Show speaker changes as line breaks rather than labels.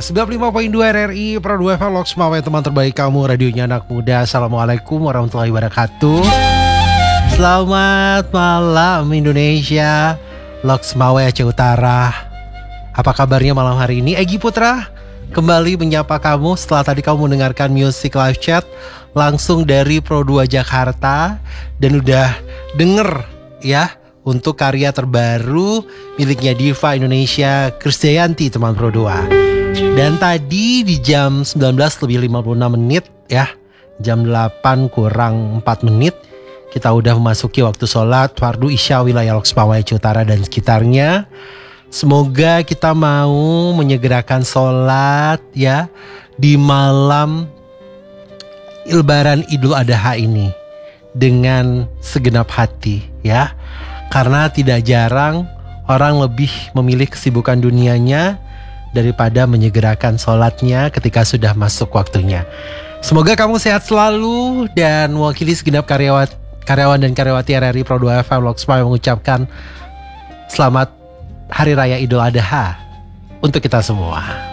95.2 RRI Pro 2 FM Loks Mawai, teman terbaik kamu, radionya anak muda. Assalamualaikum warahmatullahi wabarakatuh. Selamat malam Indonesia, Loks Mawai Aceh Utara. Apa kabarnya malam hari ini? Egy Putra kembali menyapa kamu setelah tadi kamu mendengarkan Music Live Chat langsung dari Pro 2 Jakarta. Dan udah denger ya untuk karya terbaru miliknya Diva Indonesia Krisdayanti, teman Pro 2. Dan tadi di jam 19:56 ya, jam 8 kurang 4 menit, kita udah memasuki waktu sholat fardu isya wilayah Loks Mawai Aceh Utara dan sekitarnya. Semoga kita mau menyegerakan sholat ya di malam Lebaran Idul Adha ini dengan segenap hati ya. Karena tidak jarang orang lebih memilih kesibukan dunianya daripada menyegerakan sholatnya ketika sudah masuk waktunya. Semoga kamu sehat selalu, dan mewakili segenap karyawan dan karyawati RRI Pro 2 FM Loks Mawai mengucapkan selamat Hari Raya Idul Adha untuk kita semua.